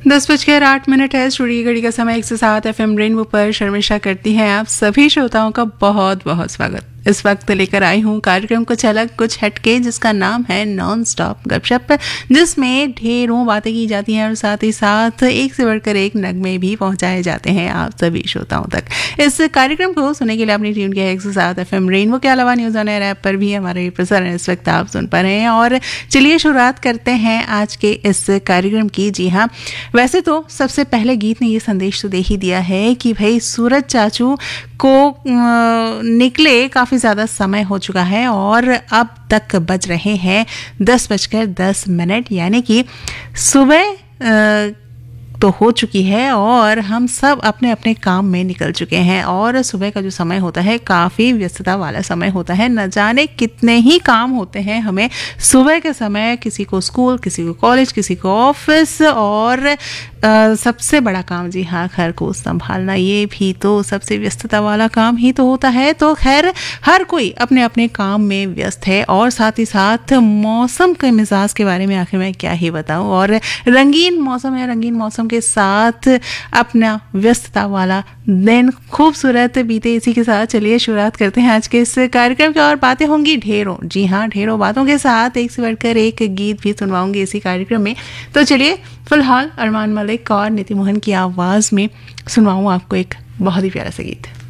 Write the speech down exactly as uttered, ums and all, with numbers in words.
दस बजकर आठ मिनट है। स्टूडियो घड़ी का समय एक से सात एफ एम रेनबो पर शर्मिष्ठा करती हैं आप सभी श्रोताओं का बहुत बहुत स्वागत। इस वक्त लेकर आई हूँ कार्यक्रम कुछ अलग कुछ हटके, जिसका नाम है नॉन स्टॉप गपशप, जिसमें ढेरों बातें की जाती हैं और साथ ही साथ एक से बढ़कर एक नगमे भी पहुंचाए जाते हैं आप सभी श्रोताओं तक। इस कार्यक्रम को सुनने के लिए अपनी ट्यून किया है एक सौ सात एफ एम रेनबो के अलावा न्यूज ऑन एयर ऐप पर भी हमारे प्रसारण इस वक्त आप सुन पा रहे हैं। और चलिए शुरुआत करते हैं आज के इस कार्यक्रम की। जी हाँ, वैसे तो सबसे पहले गीत ने ये संदेश तो दे ही दिया है कि भाई सूरज चाचू को निकले काफ़ी ज़्यादा समय हो चुका है और अब तक बज रहे हैं दस बजकर दस मिनट, यानी कि सुबह तो हो चुकी है और हम सब अपने अपने काम में निकल चुके हैं। और सुबह का जो समय होता है काफ़ी व्यस्तता वाला समय होता है। न जाने कितने ही काम होते हैं हमें सुबह के समय, किसी को स्कूल, किसी को कॉलेज, किसी को ऑफिस, और आ, सबसे बड़ा काम जी हाँ घर को संभालना, ये भी तो सबसे व्यस्तता वाला काम ही तो होता है। तो खैर हर कोई अपने अपने काम में व्यस्त है और साथ ही साथ मौसम के मिजाज के बारे में आखिर मैं क्या ही बताऊं। और रंगीन मौसम है, रंगीन मौसम के साथ अपना व्यस्तता वाला दिन खूबसूरत बीते। इसी के साथ चलिए शुरुआत करते हैं आज के इस कार्यक्रम की। और बातें होंगी ढेरों, जी हाँ ढेरों बातों के साथ एक से बढ़कर एक गीत भी सुनवाऊंगी इसी कार्यक्रम में। तो चलिए फिलहाल अरमान मलिक और नीति मोहन की आवाज़ में सुनवाऊँ आपको एक बहुत ही प्यारा सा गीत।